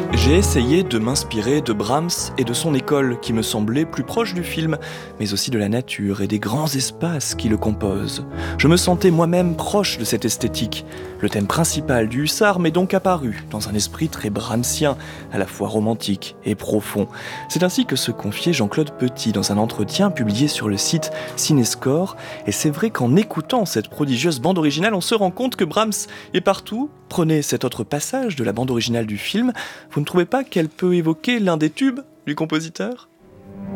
J'ai essayé de m'inspirer de Brahms et de son école qui me semblait plus proche du film, mais aussi de la nature et des grands espaces qui le composent. Je me sentais moi-même proche de cette esthétique. Le thème principal du Hussard m'est donc apparu dans un esprit très brahmsien, à la fois romantique et profond. C'est ainsi que se confiait Jean-Claude Petit dans un entretien publié sur le site Cinescore, et c'est vrai qu'en écoutant cette prodigieuse bande originale, on se rend compte que Brahms est partout. Prenez cet autre passage de la bande originale du film, vous ne trouvez pas qu'elle peut évoquer l'un des tubes du compositeur ?